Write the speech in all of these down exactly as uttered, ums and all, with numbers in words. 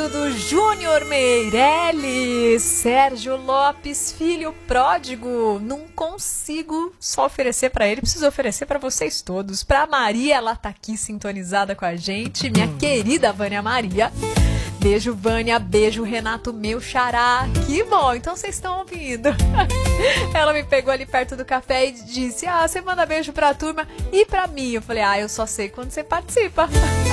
marido do Júnior Meirelles, Sérgio Lopes, filho pródigo. Não consigo só oferecer para ele, preciso oferecer para vocês todos. Para Maria, ela tá aqui sintonizada com a gente, minha querida Vânia Maria. Beijo, Vânia. Beijo, Renato, meu xará. Que bom, então vocês estão ouvindo. Ela me pegou ali perto do café e disse: ah, você manda beijo pra turma e pra mim. Eu falei: ah, eu só sei quando você participa.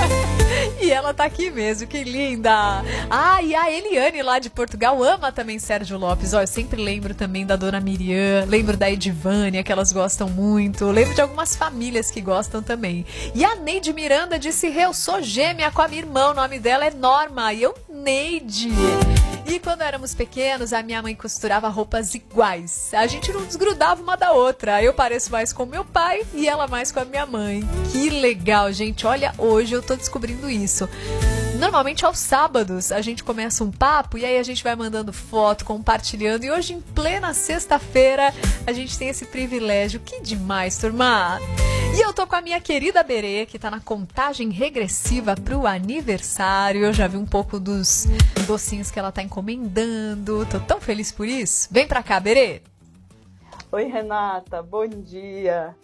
E ela tá aqui mesmo, que linda. Ah, e a Eliane lá de Portugal ama também Sérgio Lopes. Ó, eu sempre lembro também da dona Miriam, lembro da Edivânia, que elas gostam muito. Lembro de algumas famílias que gostam também. E a Neide Miranda disse: eu sou gêmea com a minha irmã, o nome dela é Norma. E eu, Neide. E quando éramos pequenos, a minha mãe costurava roupas iguais. A gente não desgrudava uma da outra. Eu pareço mais com meu pai e ela mais com a minha mãe. Que legal, gente. Olha, hoje eu tô descobrindo isso. Normalmente aos sábados a gente começa um papo e aí a gente vai mandando foto, compartilhando. E hoje, em plena sexta-feira, a gente tem esse privilégio. Que demais, turma! E eu tô com a minha querida Berê, que tá na contagem regressiva pro aniversário. Eu já vi um pouco dos docinhos que ela tá encomendando. Tô tão feliz por isso. Vem pra cá, Berê. Oi, Renata. Bom dia.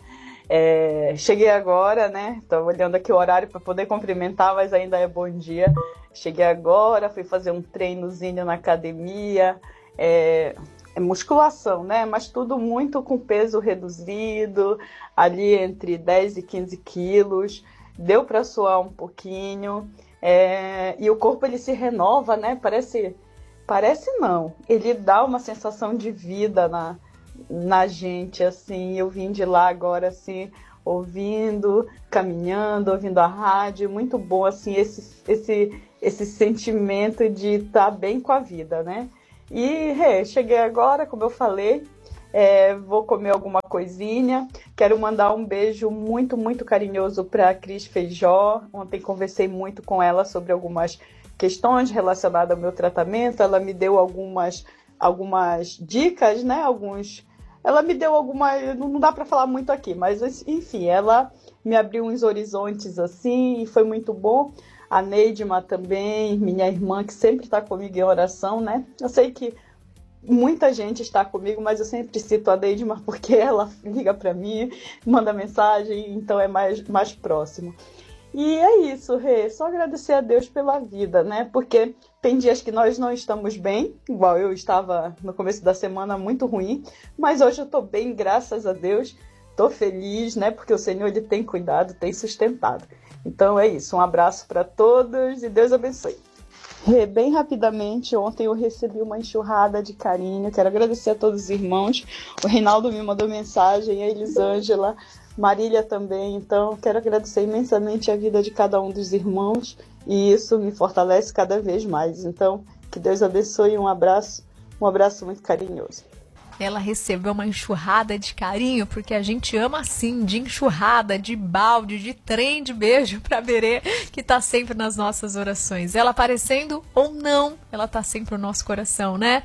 É, cheguei agora, né? Tô olhando aqui o horário para poder cumprimentar, mas ainda é bom dia. Cheguei agora, fui fazer um treinozinho na academia. É... É musculação, né? Mas tudo muito com peso reduzido, ali entre dez e quinze quilos. Deu para suar um pouquinho. É... E o corpo, ele se renova, né? Parece, parece não. Ele dá uma sensação de vida na, na gente, assim. Eu vim de lá agora, assim, ouvindo, caminhando, ouvindo a rádio. Muito bom, assim, esse, esse, esse sentimento de estar bem com a vida, né? E hey, cheguei agora, como eu falei, é, vou comer alguma coisinha. Quero mandar um beijo muito, muito carinhoso para a Cris Feijó. Ontem conversei muito com ela sobre algumas questões relacionadas ao meu tratamento. Ela me deu algumas, algumas dicas, né? Alguns, ela me deu algumas, não dá para falar muito aqui, mas enfim, ela me abriu uns horizontes assim e foi muito bom. A Neidma também, minha irmã, que sempre está comigo em oração, né? Eu sei que muita gente está comigo, mas eu sempre cito a Neidma porque ela liga para mim, manda mensagem, então é mais, mais próximo. E é isso, Rê, só agradecer a Deus pela vida, né? Porque tem dias que nós não estamos bem, igual eu estava no começo da semana muito ruim, mas hoje eu estou bem, graças a Deus. Estou feliz, né? Porque o Senhor, ele tem cuidado, tem sustentado. Então é isso, um abraço para todos e Deus abençoe. Bem rapidamente, ontem eu recebi uma enxurrada de carinho, quero agradecer a todos os irmãos. O Reinaldo me mandou mensagem, a Elisângela, Marília também, então quero agradecer imensamente a vida de cada um dos irmãos e isso me fortalece cada vez mais. Então, que Deus abençoe, um abraço, um abraço muito carinhoso. Ela recebeu uma enxurrada de carinho, porque a gente ama assim, de enxurrada, de balde, de trem de beijo pra Berê, que tá sempre nas nossas orações. Ela aparecendo ou não, ela tá sempre no nosso coração, né?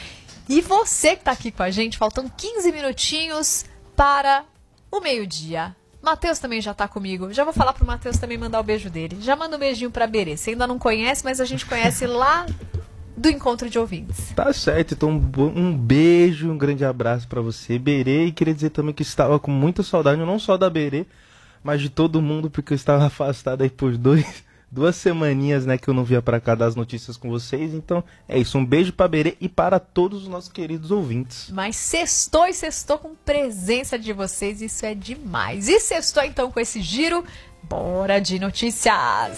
E você que tá aqui com a gente, faltam quinze minutinhos para o meio-dia. Matheus também já tá comigo. Já vou falar pro Matheus também mandar o beijo dele. Já manda um beijinho pra Berê. Você ainda não conhece, mas a gente conhece lá do encontro de ouvintes. Tá certo, então um beijo, um grande abraço pra você, Berê, e queria dizer também que estava com muita saudade, não só da Berê, mas de todo mundo, porque eu estava afastado aí por dois, duas semaninhas, né, que eu não via pra cá dar as notícias com vocês. Então é isso, um beijo pra Berê e para todos os nossos queridos ouvintes. Mas sextou e sextou com presença de vocês, isso é demais. E sextou então com esse giro, bora de notícias!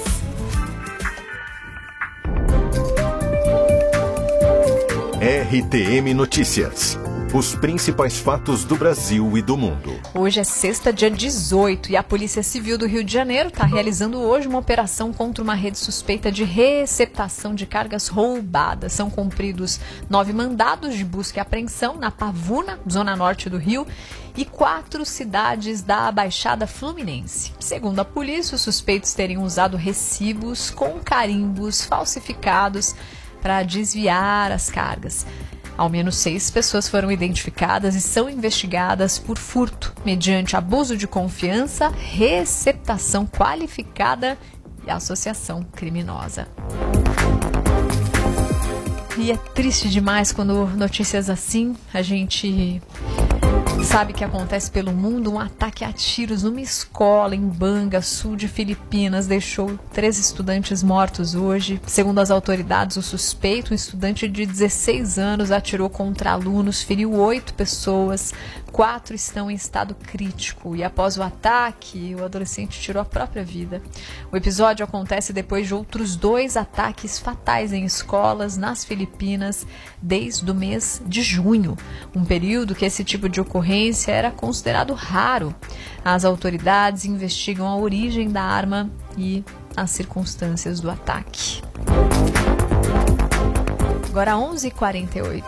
R T M Notícias. Os principais fatos do Brasil e do mundo. Hoje é sexta, dia dezoito, e a Polícia Civil do Rio de Janeiro está realizando hoje uma operação contra uma rede suspeita de receptação de cargas roubadas. São cumpridos nove mandados de busca e apreensão na Pavuna, zona norte do Rio, e quatro cidades da Baixada Fluminense. Segundo a polícia, os suspeitos teriam usado recibos com carimbos falsificados para desviar as cargas. Ao menos seis pessoas foram identificadas e são investigadas por furto, mediante abuso de confiança, receptação qualificada e associação criminosa. E é triste demais quando notícias assim, a gente sabe que acontece pelo mundo. Um ataque a tiros numa escola em Banga, sul de Filipinas, deixou três estudantes mortos hoje. Segundo as autoridades, o suspeito, um estudante de dezesseis anos, atirou contra alunos, feriu oito pessoas, quatro estão em estado crítico. E após o ataque, o adolescente tirou a própria vida. O episódio acontece depois de outros dois ataques fatais em escolas nas Filipinas desde o mês de junho, um período que esse tipo de ocorrência era considerado raro. As autoridades investigam a origem da arma e as circunstâncias do ataque. Agora onze e quarenta e oito.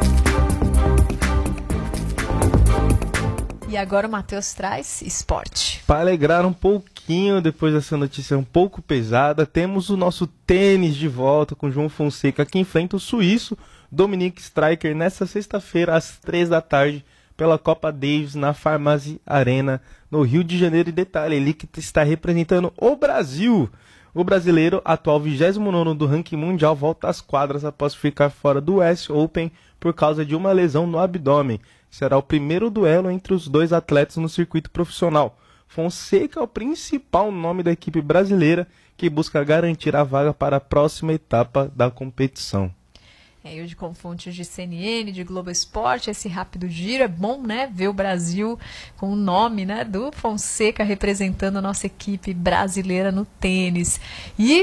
E agora o Matheus traz esporte. Para alegrar um pouquinho depois dessa notícia um pouco pesada, temos o nosso tênis de volta com João Fonseca, que enfrenta o suíço Dominic Striker nesta sexta-feira às três da tarde pela Copa Davis na Farmasi Arena no Rio de Janeiro. E detalhe, ele que está representando o Brasil. O brasileiro, atual vigésimo nono do ranking mundial, volta às quadras após ficar fora do U S Open por causa de uma lesão no abdômen. Será o primeiro duelo entre os dois atletas no circuito profissional. Fonseca é o principal nome da equipe brasileira que busca garantir a vaga para a próxima etapa da competição. É, hoje com fontes de C N N, de Globo Esporte, esse rápido giro é bom, né? Ver o Brasil com o nome, né, do Fonseca representando a nossa equipe brasileira no tênis. E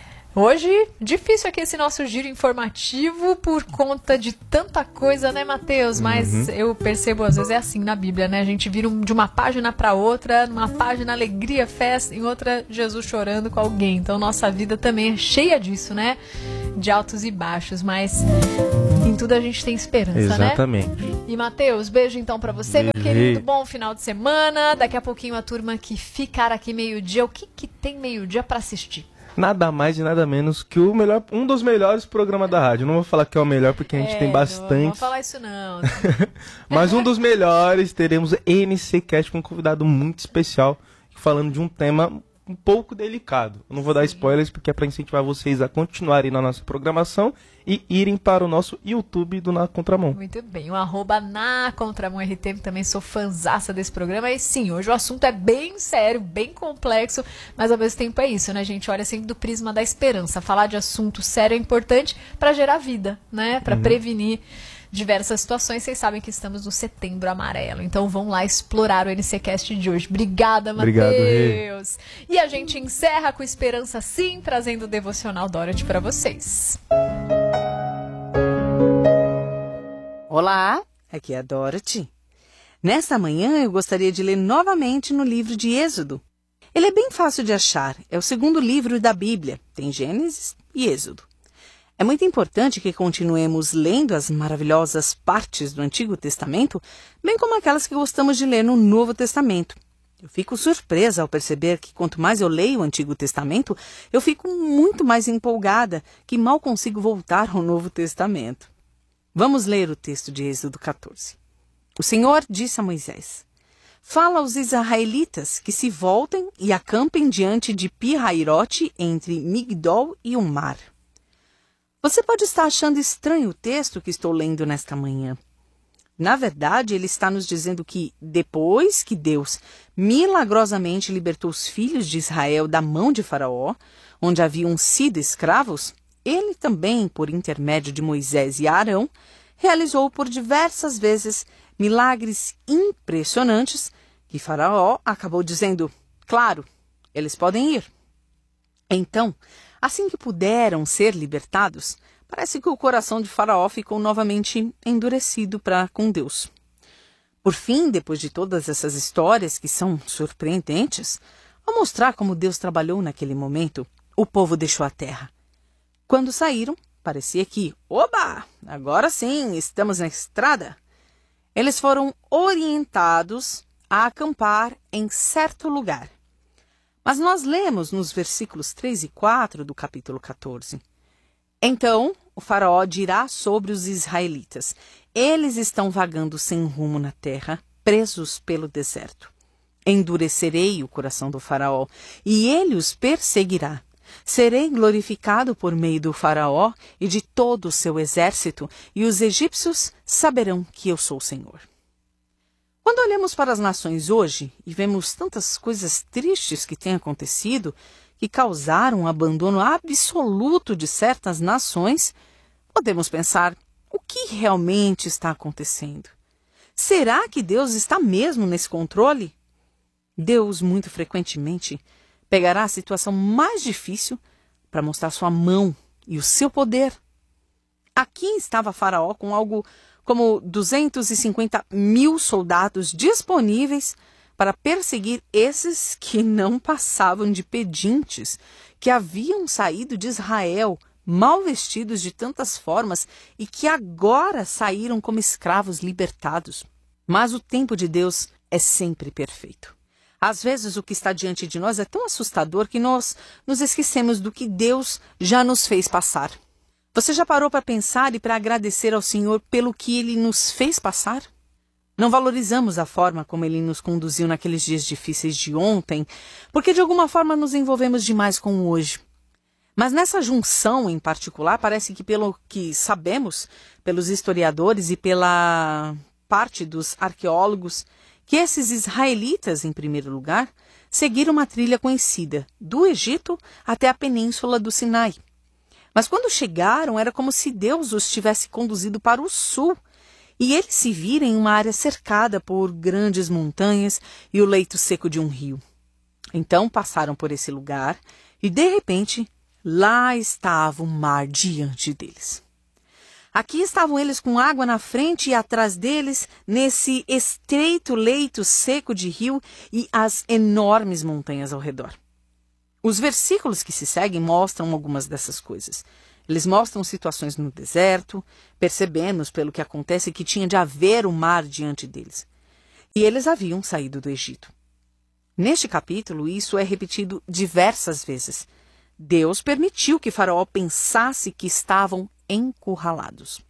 hoje, difícil aqui esse nosso giro informativo por conta de tanta coisa, né, Matheus? Mas uhum. eu percebo, às vezes é assim na Bíblia, né? A gente vira um, de uma página para outra, numa página alegria, festa, em outra Jesus chorando com alguém. Então nossa vida também é cheia disso, né? De altos e baixos, mas em tudo a gente tem esperança, Exatamente. né? Exatamente. E Matheus, beijo então pra você, beijo. Meu querido, bom final de semana. Daqui a pouquinho a turma que ficar aqui meio-dia, o que que tem meio-dia pra assistir? Nada mais e nada menos que o melhor, um dos melhores programas da rádio. Não vou falar que é o melhor porque a gente é, tem bastante. Não vou falar isso não. Mas um dos melhores, teremos N C Cast com um convidado muito especial, falando de um tema um pouco delicado. Eu não vou dar spoilers porque é para incentivar vocês a continuarem na nossa programação e irem para o nosso YouTube do Na Contramão. Muito bem, o arroba Na Contramão R T, também sou fanzaça desse programa. E sim, hoje o assunto é bem sério, bem complexo, mas ao mesmo tempo é isso, né? A gente olha sempre do prisma da esperança. Falar de assunto sério é importante para gerar vida, né? Para uhum. prevenir diversas situações. Vocês sabem que estamos no Setembro Amarelo, então vão lá explorar o N C Cast de hoje. Obrigada, Matheus. E a gente encerra com Esperança Sim, trazendo o Devocional Dorothy para vocês. Olá, aqui é a Dorothy. Nesta manhã eu gostaria de ler novamente no livro de Êxodo. Ele é bem fácil de achar, é o segundo livro da Bíblia, tem Gênesis e Êxodo. É muito importante que continuemos lendo as maravilhosas partes do Antigo Testamento, bem como aquelas que gostamos de ler no Novo Testamento. Eu fico surpresa ao perceber que quanto mais eu leio o Antigo Testamento, eu fico muito mais empolgada, que mal consigo voltar ao Novo Testamento. Vamos ler o texto de Êxodo catorze. O Senhor disse a Moisés: fala aos israelitas que se voltem e acampem diante de Pi-Hairote, entre Migdol e o mar. Você pode estar achando estranho o texto que estou lendo nesta manhã. Na verdade, ele está nos dizendo que, depois que Deus milagrosamente libertou os filhos de Israel da mão de Faraó, onde haviam sido escravos, ele também, por intermédio de Moisés e Arão, realizou por diversas vezes milagres impressionantes que Faraó acabou dizendo: claro, eles podem ir. Então, assim que puderam ser libertados, parece que o coração de Faraó ficou novamente endurecido para com Deus. Por fim, depois de todas essas histórias que são surpreendentes, ao mostrar como Deus trabalhou naquele momento, o povo deixou a terra. Quando saíram, parecia que, oba, agora sim, estamos na estrada. Eles foram orientados a acampar em certo lugar. Mas nós lemos nos versículos três e quatro do capítulo catorze. Então o faraó dirá sobre os israelitas: eles estão vagando sem rumo na terra, presos pelo deserto. Endurecerei o coração do faraó, e ele os perseguirá. Serei glorificado por meio do faraó e de todo o seu exército, e os egípcios saberão que eu sou o Senhor. Quando olhamos para as nações hoje e vemos tantas coisas tristes que têm acontecido, que causaram um abandono absoluto de certas nações, podemos pensar, o que realmente está acontecendo? Será que Deus está mesmo nesse controle? Deus, muito frequentemente, pegará a situação mais difícil para mostrar sua mão e o seu poder. Aqui estava Faraó com algo como duzentos e cinquenta mil soldados disponíveis para perseguir esses que não passavam de pedintes, que haviam saído de Israel mal vestidos de tantas formas e que agora saíram como escravos libertados. Mas o tempo de Deus é sempre perfeito. Às vezes o que está diante de nós é tão assustador que nós nos esquecemos do que Deus já nos fez passar. Você já parou para pensar e para agradecer ao Senhor pelo que Ele nos fez passar? Não valorizamos a forma como Ele nos conduziu naqueles dias difíceis de ontem, porque de alguma forma nos envolvemos demais com o hoje. Mas nessa junção em particular, parece que pelo que sabemos, pelos historiadores e pela parte dos arqueólogos, que esses israelitas, em primeiro lugar, seguiram uma trilha conhecida, do Egito até a península do Sinai. Mas quando chegaram, era como se Deus os tivesse conduzido para o sul, e eles se viram em uma área cercada por grandes montanhas e o leito seco de um rio. Então passaram por esse lugar e, de repente, lá estava o mar diante deles. Aqui estavam eles com água na frente e atrás deles, nesse estreito leito seco de rio e as enormes montanhas ao redor. Os versículos que se seguem mostram algumas dessas coisas. Eles mostram situações no deserto, percebemos pelo que acontece que tinha de haver o mar diante deles. E eles haviam saído do Egito. Neste capítulo, isso é repetido diversas vezes. Deus permitiu que Faraó pensasse que estavam encurralados.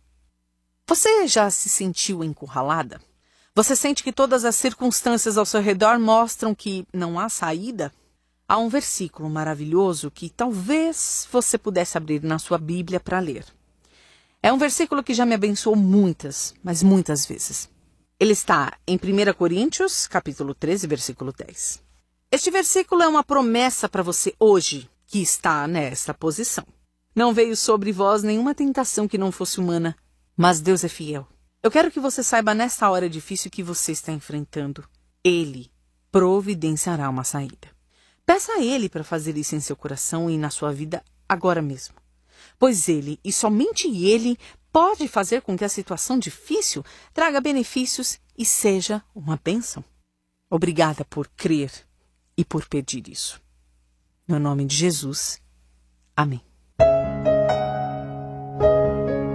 Você já se sentiu encurralada? Você sente que todas as circunstâncias ao seu redor mostram que não há saída? Há um versículo maravilhoso que talvez você pudesse abrir na sua Bíblia para ler. É um versículo que já me abençoou muitas, mas muitas vezes. Ele está em primeira Coríntios, capítulo treze, versículo dez. Este versículo é uma promessa para você hoje, que está nesta posição. Não veio sobre vós nenhuma tentação que não fosse humana, mas Deus é fiel. Eu quero que você saiba nesta hora difícil que você está enfrentando. Ele providenciará uma saída. Peça a Ele para fazer isso em seu coração e na sua vida agora mesmo. Pois Ele, e somente Ele, pode fazer com que a situação difícil traga benefícios e seja uma bênção. Obrigada por crer e por pedir isso. No nome de Jesus. Amém.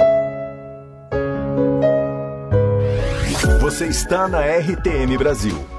Você está na R T M Brasil.